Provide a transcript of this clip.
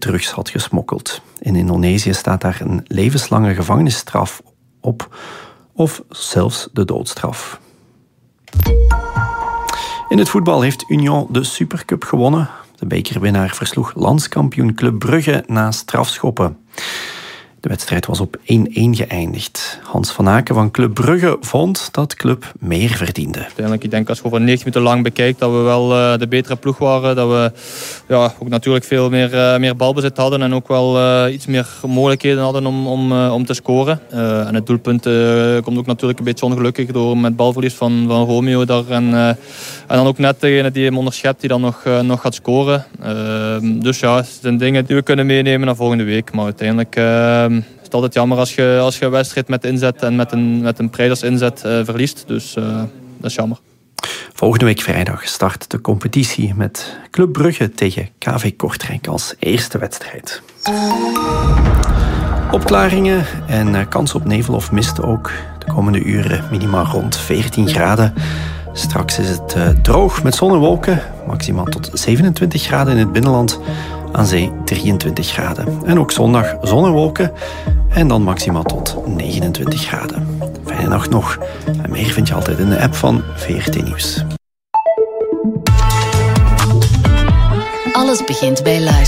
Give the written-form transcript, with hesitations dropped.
drugs had gesmokkeld. In Indonesië staat daar een levenslange gevangenisstraf op, of zelfs de doodstraf. In het voetbal heeft Union de Supercup gewonnen. De bekerwinnaar versloeg landskampioen Club Brugge na strafschoppen. De wedstrijd was op 1-1 geëindigd. Hans van Aken van Club Brugge vond dat Club meer verdiende. Uiteindelijk, ik denk als je over 90 minuten lang bekijkt dat we wel de betere ploeg waren. Dat we ook natuurlijk veel meer balbezit hadden en ook wel iets meer mogelijkheden hadden om te scoren. En het doelpunt komt ook natuurlijk een beetje ongelukkig door met balverlies van Romeo daar. En dan ook net degene die hem onderschept die dan nog gaat scoren. Dus ja, het zijn dingen die we kunnen meenemen naar volgende week. Maar uiteindelijk het is altijd jammer als je een wedstrijd met inzet en met een prijdersinzet verliest. Dus dat is jammer. Volgende week vrijdag start de competitie met Club Brugge tegen KV Kortrijk als eerste wedstrijd. Opklaringen en kans op nevel of mist ook. De komende uren minimaal rond 14 graden. Straks is het droog met zon en wolken. Maximaal tot 27 graden in het binnenland. Aan zee 23 graden. En ook zondag zon en wolken. En dan maximaal tot 29 graden. Fijne nacht nog. En meer vind je altijd in de app van VRT Nieuws. Alles begint bij Luister.